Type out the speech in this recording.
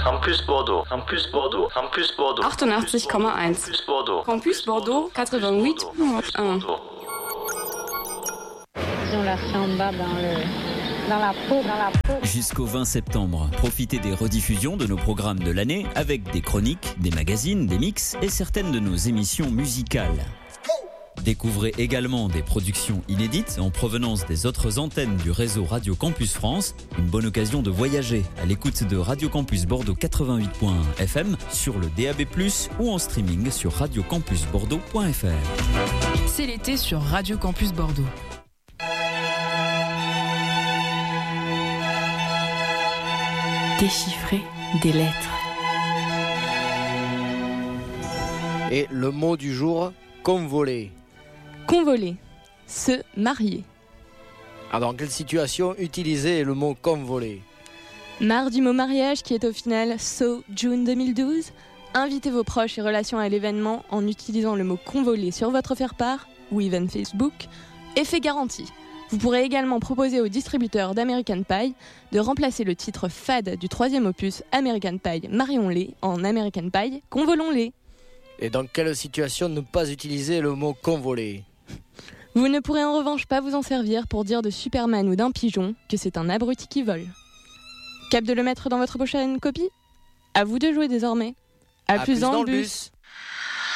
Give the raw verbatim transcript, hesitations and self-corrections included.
Campus Bordeaux, Campus Bordeaux, Campus Bordeaux. achtundachtzig Komma eins. Campus Bordeaux. Campus Bordeaux, quatre-vingt-huit virgule un. Ils ont la samba dans le... dans la peau, dans la peau. Jusqu'au vingt septembre, profitez des rediffusions de nos programmes de l'année avec des chroniques, des magazines, des mix et certaines de nos émissions musicales. Découvrez également des productions inédites en provenance des autres antennes du réseau Radio Campus France. Une bonne occasion de voyager à l'écoute de Radio Campus Bordeaux quatre-vingt-huit point un F M sur le D A B plus, ou en streaming sur radio campus bordeaux point f r. C'est l'été sur Radio Campus Bordeaux. Déchiffrer des lettres. Et le mot du jour, convoler. Convoler, se marier. Alors, dans quelle situation utiliser le mot convoler? Marre du mot mariage qui est au final So June deux mille douze? Invitez vos proches et relations à l'événement en utilisant le mot convoler sur votre faire-part ou even Facebook. Effet garanti. Vous pourrez également proposer aux distributeurs d'American Pie de remplacer le titre fade du troisième opus American Pie Marions-les en American Pie Convolons-les. Et dans quelle situation ne pas utiliser le mot convoler? Vous ne pourrez en revanche pas vous en servir pour dire de Superman ou d'un pigeon que c'est un abruti qui vole. Cap de le mettre dans votre prochaine copie? À vous de jouer désormais. À, à plus, plus dans, dans le bus, bus.